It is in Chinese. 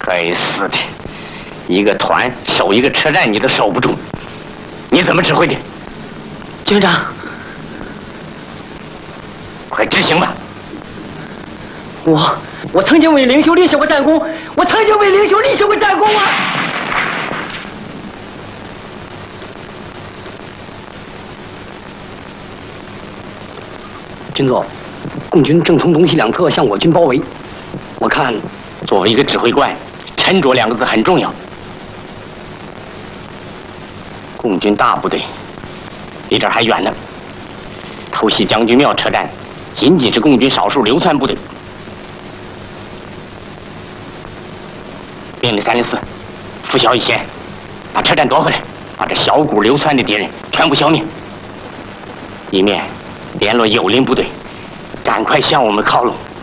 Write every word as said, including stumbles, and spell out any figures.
该死的，一个团守一个车站你都守不住，你怎么指挥的？ 军长， 快执行吧！ 我我曾经为领袖立下过战功，我曾经为领袖立下过战功啊！军座，共军正从东西两侧向我军包围，我看， 作为一个指挥官，沉着两个字很重要。共军大部队离这儿还远呢，偷袭将军庙车站，仅仅是共军少数流窜部队。命令三零四，拂晓以前把车站夺回来，把这小股流窜的敌人全部消灭。一面联络友邻部队，赶快向我们靠拢。